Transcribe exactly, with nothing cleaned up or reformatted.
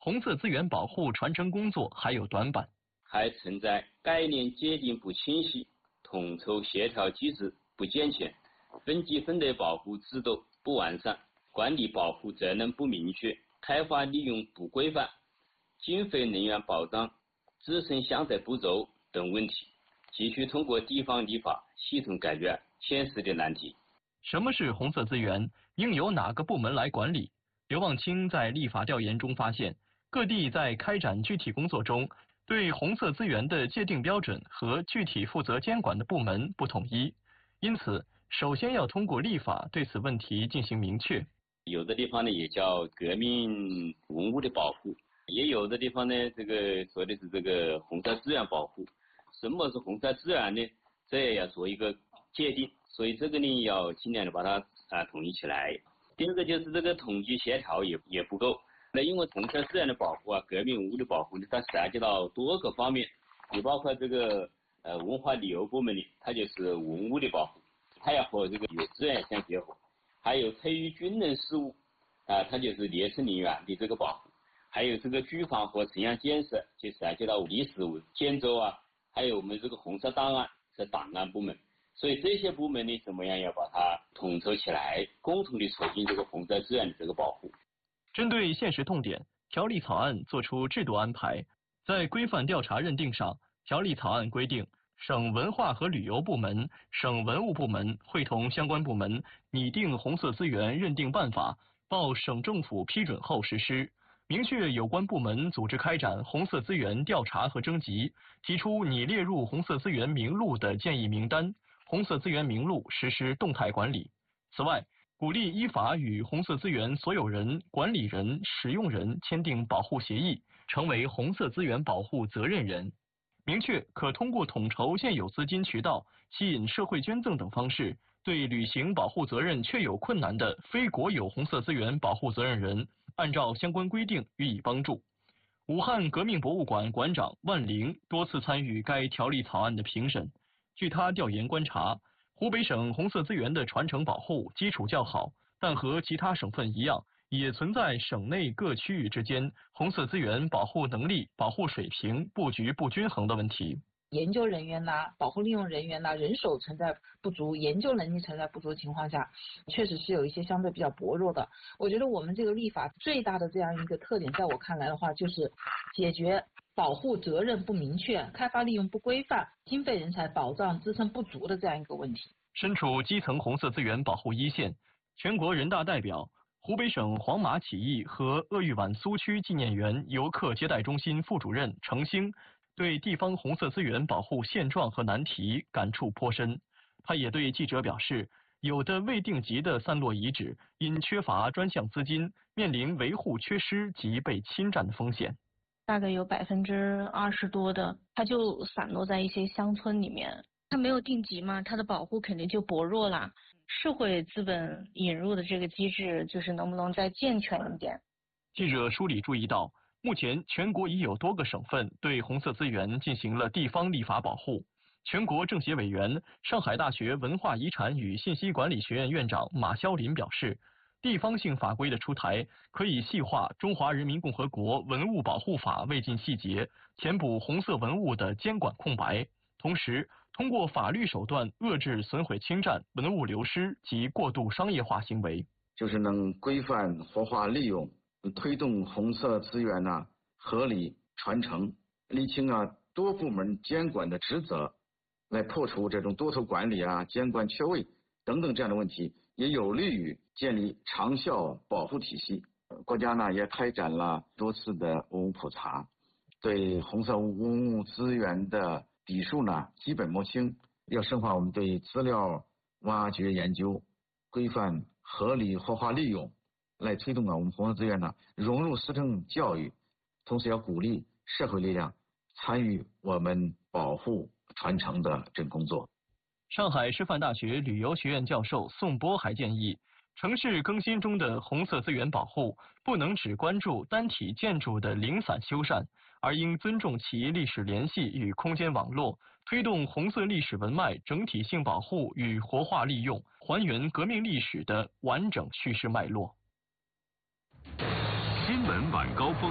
红色资源保护传承工作还有短板， 还存在概念界定不清晰、统筹协调机制不健全、分级分类保护制度不完善、管理保护责任不明确、开发利用不规范、经费人员保障、自身相对不足等问题，急需通过地方立法系统改决现实的难题。 什么是红色资源？应由哪个部门来管理？刘望清在立法调研中发现，各地在开展具体工作中，对红色资源的界定标准和具体负责监管的部门不统一，因此，首先要通过立法对此问题进行明确。 有的地方呢也叫革命文物的保护，也有的地方呢这个说的是这个红色资源保护。什么是红色资源呢？这也要做一个界定，所以这个呢要尽量的把它啊统一起来。第二个就是这个统计协调也也不够。那因为红色资源的保护啊，革命文物的保护呢，它涉及到多个方面，也包括这个呃文化旅游部门的，它就是文物的保护，它要和这个旅游资源相结合。还有特于军人事务啊，它就是烈士陵园的这个保护。还有这个住房和城乡建设，就涉及到历史建筑啊，还有我们这个红色档案是档案部门。所以这些部门呢，怎么样要把它统筹起来，共同的促进这个红色资源的这个保护。 针对现实痛点，条例草案作出制度安排。在规范调查认定上，条例草案规定，省文化和旅游部门、省文物部门会同相关部门拟定红色资源认定办法，报省政府批准后实施。明确有关部门组织开展红色资源调查和征集，提出拟列入红色资源名录的建议名单，红色资源名录实施动态管理。此外，鼓励依法与红色资源所有人、管理人、使用人签订保护协议，成为红色资源保护责任人。明确可通过统筹现有资金渠道、吸引社会捐赠等方式，对履行保护责任确有困难的非国有红色资源保护责任人，按照相关规定予以帮助。武汉革命博物馆馆长万玲多次参与该条例草案的评审。据他调研观察，湖北省红色资源的传承保护基础较好，但和其他省份一样，也存在省内各区域之间红色资源保护能力、保护水平、布局不均衡的问题。 研究人员呐、保护利用人员呐、人手存在不足、研究能力存在不足的情况下，确实是有一些相对比较薄弱的。我觉得我们这个立法最大的这样一个特点，在我看来的话，就是解决保护责任不明确、开发利用不规范、经费人才保障支撑不足的这样一个问题。 身处基层红色资源保护一线，全国人大代表、湖北省黄马起义和鄂豫皖苏区纪念园游客接待中心副主任程兴对地方红色资源保护现状和难题感触颇深。他也对记者表示，有的未定级的散落遗址因缺乏专项资金，面临维护缺失及被侵占的风险。 大概有百分之二十多的，它就散落在一些乡村里面，它没有定级嘛，它的保护肯定就薄弱了。社会资本引入的这个机制，就是能不能再健全一点？ 记者梳理注意到，目前全国已有多个省份对红色资源进行了地方立法保护。全国政协委员、上海大学文化遗产与信息管理学院院长马肖林表示，地方性法规的出台，可以细化《中华人民共和国文物保护法》未尽细节，填补红色文物的监管空白，同时通过法律手段遏制损毁侵占、文物流失及过度商业化行为， 就是能规范活化利用，推动红色资源呢、啊、合理传承，厘清啊多部门监管的职责，来破除这种多头管理啊、监管缺位等等这样的问题，也有利于建立长效保护体系。国家呢也开展了多次的文物普查，对红色文物资源的笔数呢基本摸清，要深化我们对资料挖掘研究、规范合理活化利用，来推动啊我们红色资源呢融入师生教育，同时要鼓励社会力量参与我们保护传承的这个工作。 上海师范大学旅游学院教授宋波还建议，城市更新中的红色资源保护不能只关注单体建筑的零散修缮，而应尊重其历史联系与空间网络，推动红色历史文脉整体性保护与活化利用，还原革命历史的完整叙事脉络。 新闻晚高峰。